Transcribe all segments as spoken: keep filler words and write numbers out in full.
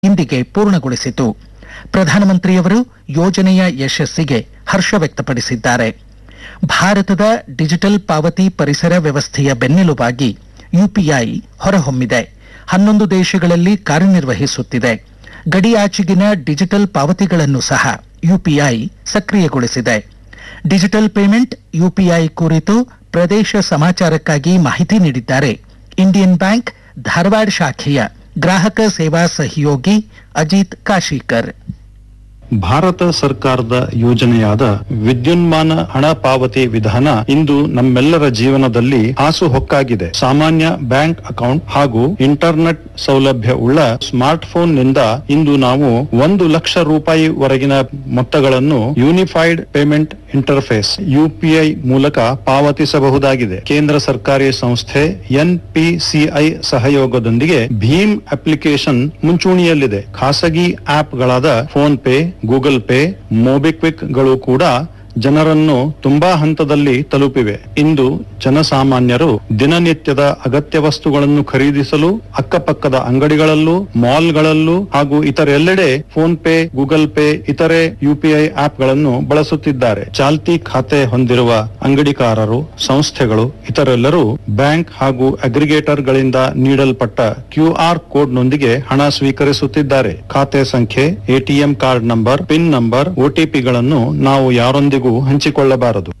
ಇಂದಿಗೆ ಪೂರ್ಣಗೊಳಿಸಿತು. ಪ್ರಧಾನಮಂತ್ರಿಯವರು ಯೋಜನೆಯ ಯಶಸ್ಸಿಗೆ ಹರ್ಷ ವ್ಯಕ್ತಪಡಿಸಿದ್ದಾರೆ. ಭಾರತದ ಡಿಜಿಟಲ್ ಪಾವತಿ ಪರಿಸರ ವ್ಯವಸ್ಥೆಯ ಬೆನ್ನೆಲುಬಾಗಿ ಯುಪಿಐ ಹೊರಹೊಮ್ಮಿದೆ. ಹನ್ನೊಂದು ದೇಶಗಳಲ್ಲಿ ಕಾರ್ಯನಿರ್ವಹಿಸುತ್ತಿದೆ. ಗಡಿಯಾಚೆಗಿನ ಡಿಜಿಟಲ್ ಪಾವತಿಗಳನ್ನು ಸಹ ಯುಪಿಐ ಸಕ್ರಿಯಗೊಳಿಸಿದೆ. ಡಿಜಿಟಲ್ ಪೇಮೆಂಟ್ ಯುಪಿಐ ಕುರಿತು ಪ್ರದೇಶ ಸಮಾಚಾರಕ್ಕಾಗಿ ಮಾಹಿತಿ ನೀಡಿದ್ದಾರೆ ಇಂಡಿಯನ್ ಬ್ಯಾಂಕ್ ಧಾರವಾಡ ಶಾಖೆಯ ಗ್ರಾಹಕ ಸೇವಾ ಸಹಯೋಗಿ ಅಜಿತ್ ಕಾಶೀಕರ್. ಭಾರತ ಸರ್ಕಾರದ ಯೋಜನೆಯಾದ ವಿದ್ಯುನ್ಮಾನ ಹಣ ಪಾವತಿ ವಿಧಾನ ಇಂದು ನಮ್ಮೆಲ್ಲರ ಜೀವನದಲ್ಲಿ ಹಾಸುಹೊಕ್ಕಾಗಿದೆ. ಸಾಮಾನ್ಯ ಬ್ಯಾಂಕ್ ಅಕೌಂಟ್ ಹಾಗೂ ಇಂಟರ್ನೆಟ್ ಸೌಲಭ್ಯ ಉಳ್ಳ ಸ್ಮಾರ್ಟ್ ಫೋನ್ ನಿಂದ ಇಂದು ನಾವು ಒಂದು ಲಕ್ಷ ರೂಪಾಯಿ ವರೆಗಿನ ಮೊತ್ತಗಳನ್ನು ಯೂನಿಫೈಡ್ ಪೇಮೆಂಟ್ ಇಂಟರ್ಫೇಸ್ ಯುಪಿಐ ಮೂಲಕ ಪಾವತಿಸಬಹುದಾಗಿದೆ. ಕೇಂದ್ರ ಸರ್ಕಾರಿ ಸಂಸ್ಥೆ ಎನ್ಪಿಸಿಐ ಸಹಯೋಗದೊಂದಿಗೆ ಭೀಮ್ ಅಪ್ಲಿಕೇಶನ್ ಮುಂಚೂಣಿಯಲ್ಲಿದೆ. ಖಾಸಗಿ ಆಪ್ಗಳಾದ phone pay, Google pay, MobiKwik ಗಳು ಕೂಡ ಜನರನ್ನು ತುಂಬಾ ಹಂತದಲ್ಲಿ ತಲುಪಿವೆ. ಇಂದು ಜನಸಾಮಾನ್ಯರು ದಿನನಿತ್ಯದ ಅಗತ್ಯ ವಸ್ತುಗಳನ್ನು ಖರೀದಿಸಲು ಅಕ್ಕಪಕ್ಕದ ಅಂಗಡಿಗಳಲ್ಲೂ, ಮಾಲ್ಗಳಲ್ಲೂ ಹಾಗೂ ಇತರೆಲ್ಲೆಡೆ ಫೋನ್ ಪೇ, ಗೂಗಲ್ ಪೇ, ಇತರೆ ಯುಪಿಐ ಆಪ್ಗಳನ್ನು ಬಳಸುತ್ತಿದ್ದಾರೆ. ಚಾಲ್ತಿ ಖಾತೆ ಹೊಂದಿರುವ ಅಂಗಡಿಕಾರರು, ಸಂಸ್ಥೆಗಳು ಇತರೆಲ್ಲರೂ ಬ್ಯಾಂಕ್ ಹಾಗೂ ಅಗ್ರಿಗೇಟರ್ ಗಳಿಂದ ನೀಡಲ್ಪಟ್ಟ ಕ್ಯೂಆರ್ ಕೋಡ್ ನೊಂದಿಗೆ ಹಣ ಸ್ವೀಕರಿಸುತ್ತಿದ್ದಾರೆ. ಖಾತೆ ಸಂಖ್ಯೆ, ATM card number, pin number, ಒಟಿಪಿಗಳನ್ನು ನಾವು ಯಾರೊಂದಿಗೂ ಹಂಚಿಕೊಳ್ಳಬಾರದು.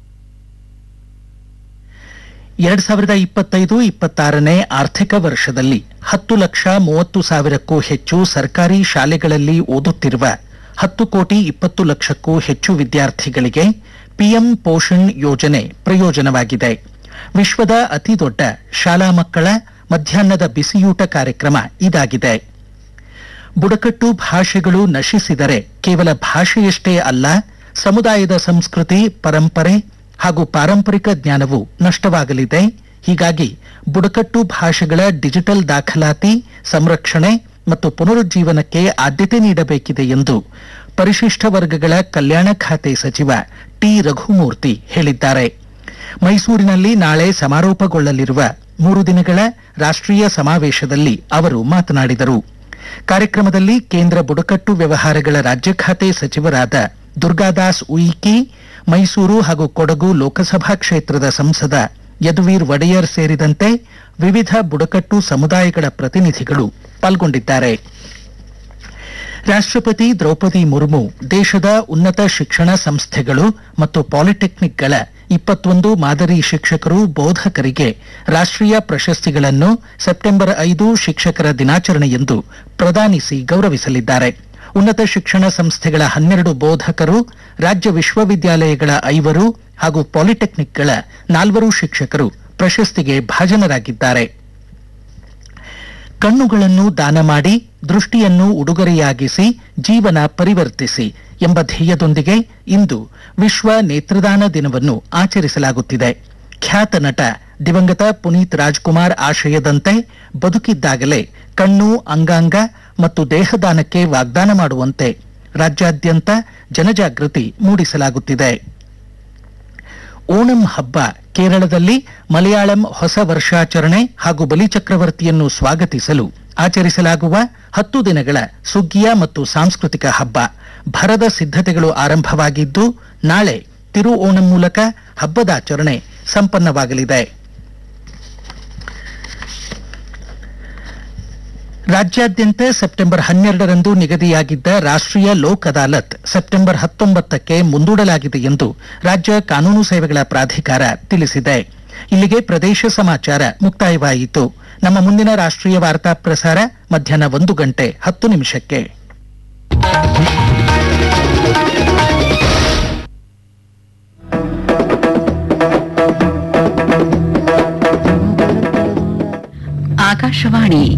ಎರಡ್ ಸಾವಿರದ ಇಪ್ಪತ್ತೈದು ಇಪ್ಪತ್ತಾರನೇ ಆರ್ಥಿಕ ವರ್ಷದಲ್ಲಿ ಹತ್ತು ಲಕ್ಷ ಮೂವತ್ತು ಸಾವಿರಕ್ಕೂ ಹೆಚ್ಚು ಸರ್ಕಾರಿ ಶಾಲೆಗಳಲ್ಲಿ ಓದುತ್ತಿರುವ ಹತ್ತು ಕೋಟಿ ಇಪ್ಪತ್ತು ಲಕ್ಷಕ್ಕೂ ಹೆಚ್ಚು ವಿದ್ಯಾರ್ಥಿಗಳಿಗೆ ಪಿಎಂ ಪೋಷಣ್ ಯೋಜನೆ ಪ್ರಯೋಜನವಾಗಿದೆ. ವಿಶ್ವದ ಅತಿದೊಡ್ಡ ಶಾಲಾ ಮಕ್ಕಳ ಮಧ್ಯಾಹ್ನದ ಬಿಸಿಯೂಟ ಕಾರ್ಯಕ್ರಮ ಇದಾಗಿದೆ. ಬುಡಕಟ್ಟು ಭಾಷೆಗಳು ನಶಿಸಿದರೆ ಕೇವಲ ಭಾಷೆಯಷ್ಟೇ ಅಲ್ಲ, ಸಮುದಾಯದ ಸಂಸ್ಕೃತಿ, ಪರಂಪರೆ ಹಾಗೂ ಪಾರಂಪರಿಕ ಜ್ಞಾನವು ನಷ್ಟವಾಗಲಿದೆ. ಹೀಗಾಗಿ ಬುಡಕಟ್ಟು ಭಾಷೆಗಳ ಡಿಜಿಟಲ್ ದಾಖಲಾತಿ, ಸಂರಕ್ಷಣೆ ಮತ್ತು ಪುನರುಜ್ಜೀವನಕ್ಕೆ ಆದ್ಯತೆ ನೀಡಬೇಕಿದೆ ಎಂದು ಪರಿಶಿಷ್ಟ ವರ್ಗಗಳ ಕಲ್ಯಾಣ ಖಾತೆ ಸಚಿವ ಟಿ ರಘುಮೂರ್ತಿ ಹೇಳಿದ್ದಾರೆ. ಮೈಸೂರಿನಲ್ಲಿ ನಾಳೆ ಸಮಾರೋಪಗೊಳ್ಳಲಿರುವ ಮೂರು ದಿನಗಳ ರಾಷ್ಟ್ರೀಯ ಸಮಾವೇಶದಲ್ಲಿ ಅವರು ಮಾತನಾಡಿದರು. ಕಾರ್ಯಕ್ರಮದಲ್ಲಿ ಕೇಂದ್ರ ಬುಡಕಟ್ಟು ವ್ಯವಹಾರಗಳ ರಾಜ್ಯ ಖಾತೆ ಸಚಿವರಾದ ದುರ್ಗಾದಾಸ್ ಉಯಿಕಿ, ಮೈಸೂರು ಹಾಗೂ ಕೊಡಗು ಲೋಕಸಭಾ ಕ್ಷೇತ್ರದ ಸಂಸದ ಯದುವೀರ್ ಒಡೆಯರ್ ಸೇರಿದಂತೆ ವಿವಿಧ ಬುಡಕಟ್ಟು ಸಮುದಾಯಗಳ ಪ್ರತಿನಿಧಿಗಳು ಪಾಲ್ಗೊಂಡಿದ್ದಾರೆ. ರಾಷ್ಟ್ರಪತಿ ದ್ರೌಪದಿ ಮುರ್ಮು ದೇಶದ ಉನ್ನತ ಶಿಕ್ಷಣ ಸಂಸ್ಥೆಗಳು ಮತ್ತು ಪಾಲಿಟೆಕ್ನಿಕ್ಗಳ ಇಪ್ಪತ್ತೊಂದು ಮಾದರಿ ಶಿಕ್ಷಕರು, ಬೋಧಕರಿಗೆ ರಾಷ್ಟ್ರೀಯ ಪ್ರಶಸ್ತಿಗಳನ್ನು ಸೆಪ್ಟೆಂಬರ್ ಐದು ಶಿಕ್ಷಕರ ದಿನಾಚರಣೆಯಂದು ಪ್ರದಾನಿಸಿ ಗೌರವಿಸಲಿದ್ದಾರೆ. ಉನ್ನತ ಶಿಕ್ಷಣ ಸಂಸ್ಥೆಗಳ ಹನ್ನೆರಡು ಬೋಧಕರು, ರಾಜ್ಯ ವಿಶ್ವವಿದ್ಯಾಲಯಗಳ ಐವರು ಹಾಗೂ ಪಾಲಿಟೆಕ್ನಿಕ್ಗಳ ನಾಲ್ವರು ಶಿಕ್ಷಕರು ಪ್ರಶಸ್ತಿಗೆ ಭಾಜನರಾಗಿದ್ದಾರೆ. ಕಣ್ಣುಗಳನ್ನು ದಾನ ಮಾಡಿ ದೃಷ್ಟಿಯನ್ನು ಉಡುಗೊರೆಯಾಗಿಸಿ ಜೀವನ ಪರಿವರ್ತಿಸಿ ಎಂಬ ಧ್ಯೇಯದೊಂದಿಗೆ ಇಂದು ವಿಶ್ವ ನೇತ್ರದಾನ ದಿನವನ್ನು ಆಚರಿಸಲಾಗುತ್ತಿದೆ. ಖ್ಯಾತ ನಟ ದಿವಂಗತ ಪುನೀತ್ ರಾಜ್ಕುಮಾರ್ ಆಶಯದಂತೆ ಬದುಕಿದ್ದಾಗಲೇ ಕಣ್ಣು, ಅಂಗಾಂಗ ಮತ್ತು ದೇಹದಾನಕ್ಕೆ ವಾಗ್ದಾನ ಮಾಡುವಂತೆ ರಾಜ್ಯಾದ್ಯಂತ ಜನಜಾಗೃತಿ ಮೂಡಿಸಲಾಗುತ್ತಿದೆ. ಓಣಂ ಹಬ್ಬ ಕೇರಳದಲ್ಲಿ ಮಲಯಾಳಂ ಹೊಸ ವರ್ಷಾಚರಣೆ ಹಾಗೂ ಬಲಿಚಕ್ರವರ್ತಿಯನ್ನು ಸ್ವಾಗತಿಸಲು ಆಚರಿಸಲಾಗುವ ಹತ್ತು ದಿನಗಳ ಸುಗ್ಗಿಯ ಮತ್ತು ಸಾಂಸ್ಕೃತಿಕ ಹಬ್ಬ. ಭರದ ಸಿದ್ಧತೆಗಳು ಆರಂಭವಾಗಿದ್ದು ನಾಳೆ ತಿರು ಓಣಂ ಮೂಲಕ ಹಬ್ಬದಾಚರಣೆ ಸಂಪನ್ನವಾಗಲಿದೆ. ರಾಜ್ಯಾದ್ಯಂತ ಸೆಪ್ಟೆಂಬರ್ ಹನ್ನೆರಡರಂದು ನಿಗದಿಯಾಗಿದ್ದ ರಾಷ್ಟ್ರೀಯ ಲೋಕ್ ಅದಾಲತ್ ಸೆಪ್ಟೆಂಬರ್ ಹತ್ತೊಂಬತ್ತಕ್ಕೆ ಮುಂದೂಡಲಾಗಿದೆ ಎಂದು ರಾಜ್ಯ ಕಾನೂನು ಸೇವೆಗಳ ಪ್ರಾಧಿಕಾರ ತಿಳಿಸಿದೆ. ಇಲ್ಲಿಗೆ ಪ್ರದೇಶ ಸಮಾಚಾರ ಮುಕ್ತಾಯವಾಯಿತು. ನಮ್ಮ ಮುಂದಿನ ರಾಷ್ಟ್ರೀಯ ವಾರ್ತಾ ಪ್ರಸಾರ ಮಧ್ಯಾಹ್ನ ಒಂದು ಗಂಟೆ ಹತ್ತು ನಿಮಿಷಕ್ಕೆ. ಆಕಾಶವಾಣಿ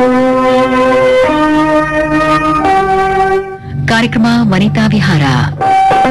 ಕಾರ್ಯಕ್ರಮ ವನಿತಾ ವಿಹಾರ.